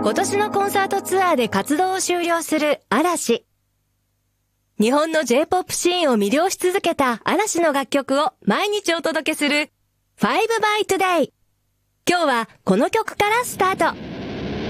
今年のコンサートツアーで活動を終了する嵐。日本の J-POP シーンを魅了し続けた嵐の楽曲を毎日お届けする 5 by Today。今日はこの曲からスタート。